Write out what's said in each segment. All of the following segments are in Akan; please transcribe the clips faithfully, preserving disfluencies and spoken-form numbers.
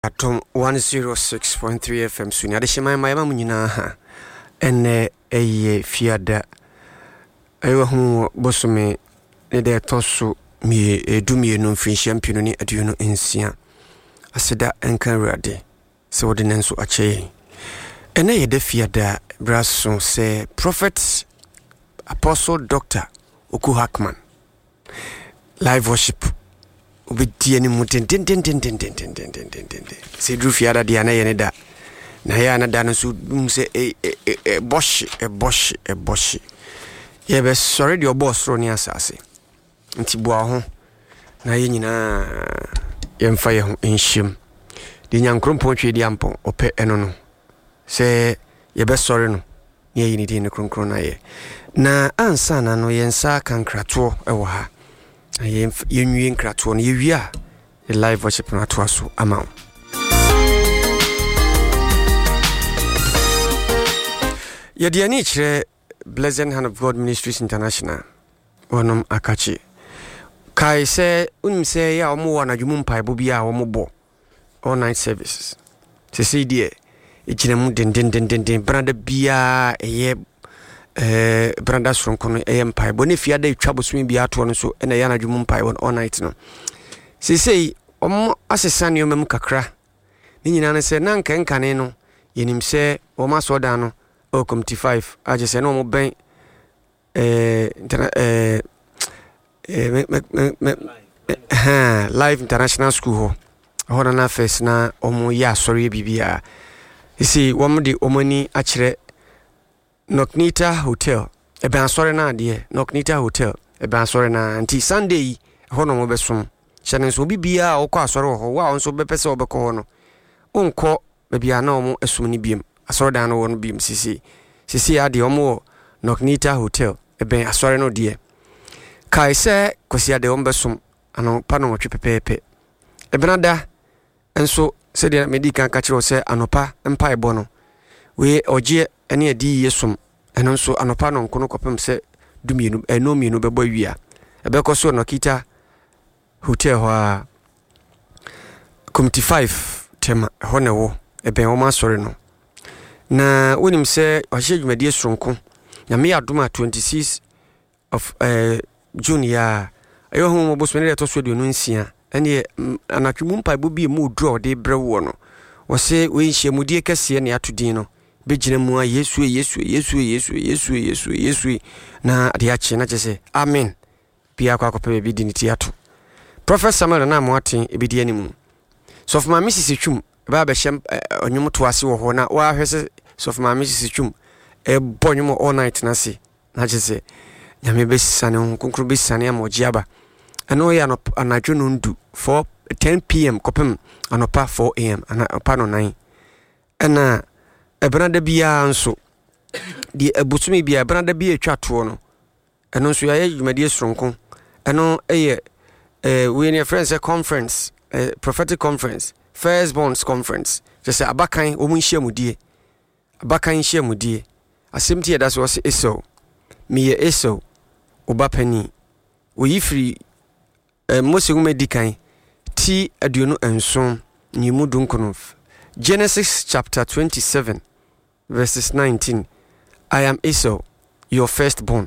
Atom one oh six point three F M Sunya de shema ma ma munyina ha ene eye fiada ayo hu bosome ne de toso mi edumie no mfinhia mpino ni aduno ensia aseda enkan rade se wode nenso ache ene ye de fiada braso se prophet apostle doctor Oku Hackman live worship obedi ani mu den den den den den den den den den den se dru fiada dia na ye ne da na ya na da no so dum se e e bosh e bosh e bosh ye be sorry the boss ro ni asase nti boa ho na ye nyina ye mfa ye ho enhyem de nyankrompo twe di ampo ope eno no se ye be sorry no ye yini di ne kronkron na ye na ansa na no ye nsa kankrato ewo ha ye nwie nkrato no ye wia the live worship na to aso ama ye de ani kire Blessed Hand of God Ministries International wonom akachi kai se unim se ya omo wana dwum mpaebo bia omo bo all night services se se die e kire mu den den den den den branda bia eye eh branda sonko no eye mpaebo ne fiada etwa bosumi bia to no so ena ya na dwum mpaebo all night no se se omo asesane o mem kakra ni nyina ne se na nka nkane no yenim se o ma so da no o committee five aje se no mo ben eh eh eh ha live international school ho ho na first na omo ya sorry bibia you see wom de omani akire Noknita Hotel e ban sorry na de Noknita Hotel e ban sorry na anti Sunday ho no mo besom hyene so bibia o kwa sorry ho wa onso bepese obekọ ho no onko bibia na omo esum ni biem asoro dan no won biem sisi sisi ade omo Noknita Hotel e ben asoro no de kai se kosia de ombesum ano pa no twe pepepe e benada enso se de medical ka kire se anopa mpa ebo no we oje ene adi yesum eno nso anopa no nkono kopem se dumienu eno mienu bebo wia e be ko so Noknita Hotel ho committee five tema ho ne wo e ben o ma sori no na wonim se ohye dwumadi sonko na me adoma twenty-six of uh, June ya ayo hu mo bosome de to so de no nsia ene anatwemu mpaebo bi mu draw de brewo no wo se we nhye mudie kase ne atodin no begina mu a Yesu Yesu Yesu Yesu Yesu Yesu Yesu na ade ache na chese amen bia kwa kope bi diniti ato Prophet Samuel na mo aten e bi di animu so of my missus twum ba ba shem onwum to ase wo ho na wa hwese so of my missus twum e bonwum all night na se na chese nyame besane ho konkro besane amojiaba eno ya no anadwo no ndu four ten p m kopem anopa four a m anopa no nine ena ebranda bia nso di ebusumi bia ebranda bia twato no eno nso ya yumadi sonko eno eye eh we ne friends a conference a prophetic conference first bonds conference just abakan omu nhia mudie abakan nhia mudie asemti eda so eso me ye eso obapani oyifri eh mose medikan ti aduonu enson nyimu dunkono Genesis chapter twenty-seven verses nineteen I am Esau your firstborn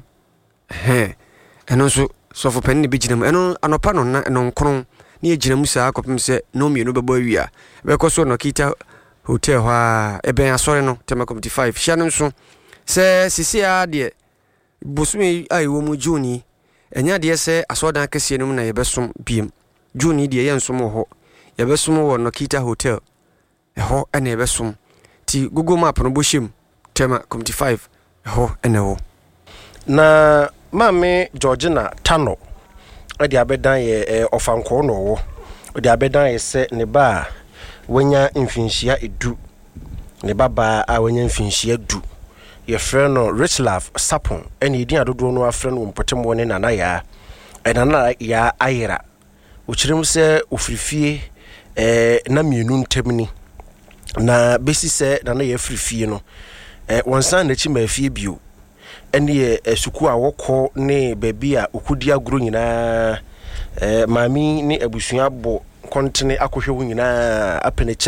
he eno so so for penny be ginam eno anopa no na eno nkron na ye ginam saa kopem se no mienu bebo awia be ko so Noknita Hotel ha e ben asore no tema committee five hia no so se sisia de bosumi ai wo mu Juni enya de se asodan kase enum na ye besom biem Juni de ye nsom ho ye besom wo Noknita Hotel eho ene ye besom ti Google map no bohim tema committee five eho ene wo na mame Georgina Tano ade abedan ye ofanko no wo ade abedan ye se ne ba wanya mfinhia edu ne baba a wanya mfinhia du ye friend no Rich Love Sapon ene edin adodo no afriend wo mpotem ne nana ya enana ya ayira uchirim se ofrifie eh na mienu ntemni na besi se nana ya frifie no eh wonsan na chi mafie bio ene esuku a wokọ ne baby a okudi agro nyina eh mami ne abusua bo kontene akohwe wo nyina apene